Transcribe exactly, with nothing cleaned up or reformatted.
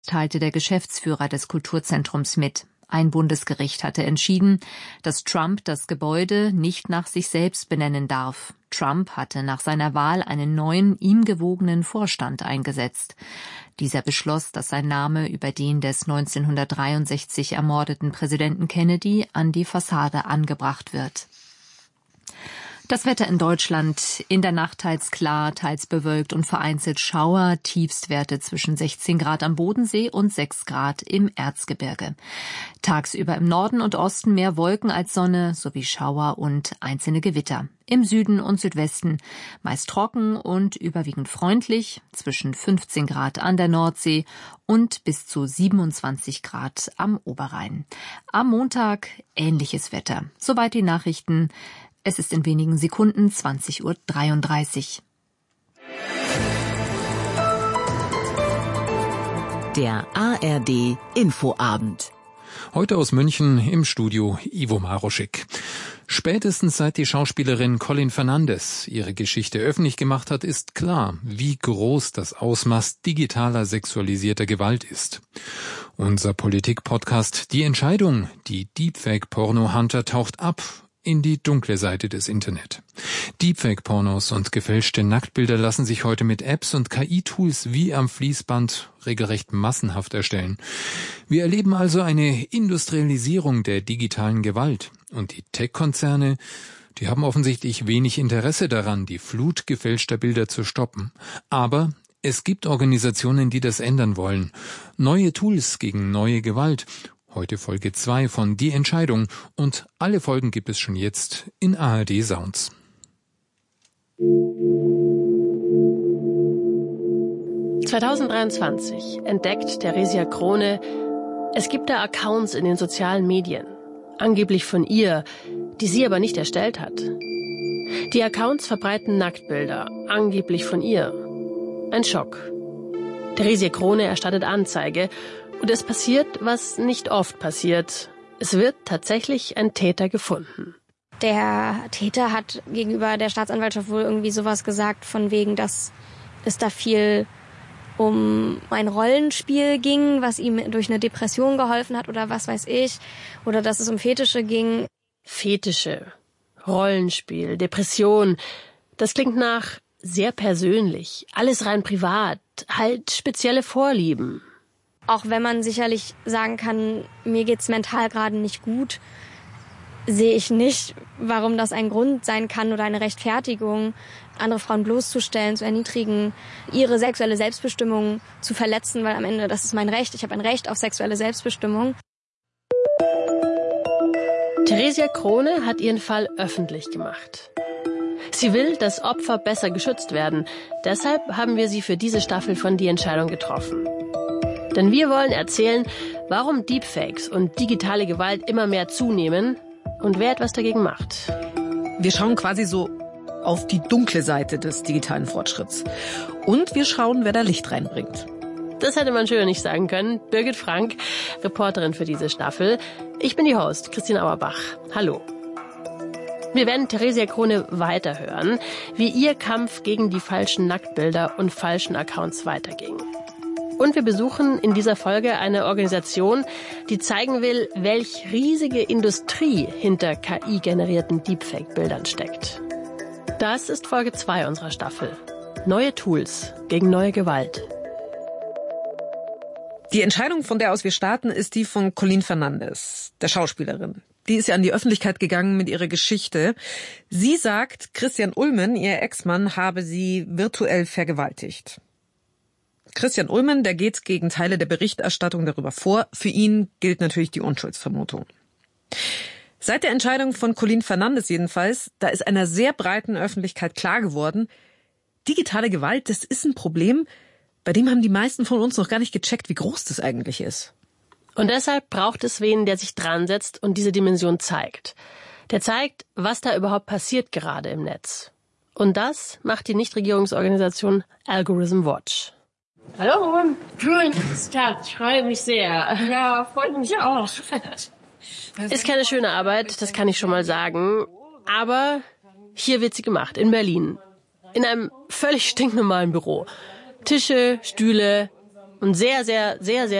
teilte der Geschäftsführer des Kulturzentrums mit. Ein Bundesgericht hatte entschieden, dass Trump das Gebäude nicht nach sich selbst benennen darf. Trump hatte nach seiner Wahl einen neuen, ihm gewogenen Vorstand eingesetzt. Dieser beschloss, dass sein Name über den des neunzehnhundertdreiundsechzig ermordeten Präsidenten Kennedy an die Fassade angebracht wird. Das Wetter in Deutschland: in der Nacht teils klar, teils bewölkt und vereinzelt Schauer, Tiefstwerte zwischen sechzehn Grad am Bodensee und sechs Grad im Erzgebirge. Tagsüber im Norden und Osten mehr Wolken als Sonne sowie Schauer und einzelne Gewitter. Im Süden und Südwesten meist trocken und überwiegend freundlich, zwischen fünfzehn Grad an der Nordsee und bis zu siebenundzwanzig Grad am Oberrhein. Am Montag ähnliches Wetter. Soweit die Nachrichten. Es ist in wenigen Sekunden zwanzig Uhr dreiunddreißig. Der A R D Infoabend. Heute aus München im Studio Ivo Maroschek. Spätestens seit die Schauspielerin Colin Fernandes ihre Geschichte öffentlich gemacht hat, ist klar, wie groß das Ausmaß digitaler sexualisierter Gewalt ist. Unser Politik-Podcast Die Entscheidung, die Deepfake-Porno-Hunter taucht ab in die dunkle Seite des Internet. Deepfake-Pornos und gefälschte Nacktbilder lassen sich heute mit Apps und K I-Tools wie am Fließband regelrecht massenhaft erstellen. Wir erleben also eine Industrialisierung der digitalen Gewalt. Und die Tech-Konzerne, die haben offensichtlich wenig Interesse daran, die Flut gefälschter Bilder zu stoppen. Aber es gibt Organisationen, die das ändern wollen. Neue Tools gegen neue Gewalt. Heute Folge zwei von Die Entscheidung, und alle Folgen gibt es schon jetzt in A R D Sounds. zweitausenddreiundzwanzig entdeckt Theresia Krone, es gibt da Accounts in den sozialen Medien, angeblich von ihr, die sie aber nicht erstellt hat. Die Accounts verbreiten Nacktbilder, angeblich von ihr. Ein Schock. Theresia Krone erstattet Anzeige. Und es passiert, was nicht oft passiert. Es wird tatsächlich ein Täter gefunden. Der Täter hat gegenüber der Staatsanwaltschaft wohl irgendwie sowas gesagt, von wegen, dass es da viel um ein Rollenspiel ging, was ihm durch eine Depression geholfen hat oder was weiß ich. Oder dass es um Fetische ging. Fetische, Rollenspiel, Depression. Das klingt nach sehr persönlich. Alles rein privat. Halt spezielle Vorlieben. Auch wenn man sicherlich sagen kann, mir geht's mental gerade nicht gut, sehe ich nicht, warum das ein Grund sein kann oder eine Rechtfertigung, andere Frauen bloßzustellen, zu erniedrigen, ihre sexuelle Selbstbestimmung zu verletzen, weil am Ende, das ist mein Recht, ich habe ein Recht auf sexuelle Selbstbestimmung. Theresia Krone hat ihren Fall öffentlich gemacht. Sie will, dass Opfer besser geschützt werden. Deshalb haben wir sie für diese Staffel von Die Entscheidung getroffen. Denn wir wollen erzählen, warum Deepfakes und digitale Gewalt immer mehr zunehmen und wer etwas dagegen macht. Wir schauen quasi so auf die dunkle Seite des digitalen Fortschritts. Und wir schauen, wer da Licht reinbringt. Das hätte man schöner nicht sagen können. Birgit Frank, Reporterin für diese Staffel. Ich bin die Host, Christine Auerbach. Hallo. Wir werden Theresia Krone weiterhören, wie ihr Kampf gegen die falschen Nacktbilder und falschen Accounts weiterging. Und wir besuchen in dieser Folge eine Organisation, die zeigen will, welch riesige Industrie hinter K I-generierten Deepfake-Bildern steckt. Das ist Folge zwei unserer Staffel. Neue Tools gegen neue Gewalt. Die Entscheidung, von der aus wir starten, ist die von Colin Fernandes, der Schauspielerin. Die ist ja an die Öffentlichkeit gegangen mit ihrer Geschichte. Sie sagt, Christian Ulmen, ihr Ex-Mann, habe sie virtuell vergewaltigt. Christian Ulmen, der geht gegen Teile der Berichterstattung darüber vor. Für ihn gilt natürlich die Unschuldsvermutung. Seit der Entscheidung von Colin Fernandes jedenfalls, da ist einer sehr breiten Öffentlichkeit klar geworden, digitale Gewalt, das ist ein Problem, bei dem haben die meisten von uns noch gar nicht gecheckt, wie groß das eigentlich ist. Und deshalb braucht es wen, der sich dran setzt und diese Dimension zeigt. Der zeigt, was da überhaupt passiert gerade im Netz. Und das macht die Nichtregierungsorganisation Algorithm Watch. Hallo, schön, ich freue mich sehr. Ja, freut mich auch. Ist keine schöne Arbeit, das kann ich schon mal sagen. Aber hier wird sie gemacht, in Berlin. In einem völlig stinknormalen Büro. Tische, Stühle, Und sehr, sehr, sehr, sehr